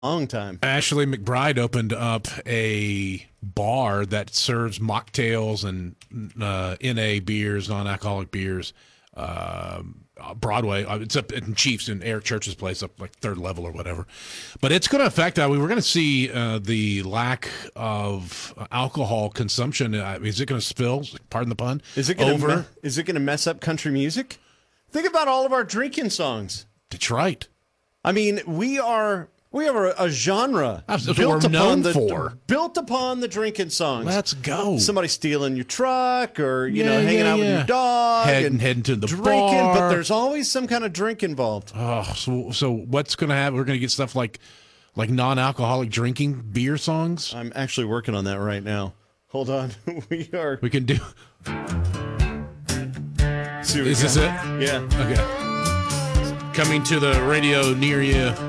long time. Ashley McBride opened up a bar that serves mocktails and NA beers, non-alcoholic beers. Broadway. It's up in Chiefs in Eric Church's place, up like third level or whatever. But it's going to affect. We were going to see the lack of alcohol consumption. Is it going to spill? Pardon the pun. Is it going to mess up country music? Think about all of our drinking songs. That's right. I mean, we have a genre That's what we're known for. Built upon the drinking songs. Let's go. Somebody stealing your truck, or hanging out with your dog, heading to the drinking. bar. But there's always some kind of drink involved. Oh, so what's going to happen? We're going to get stuff like non-alcoholic drinking beer songs. I'm actually working on that right now. Hold on, we can do. Is this it? Yeah. Okay. Coming to the radio near you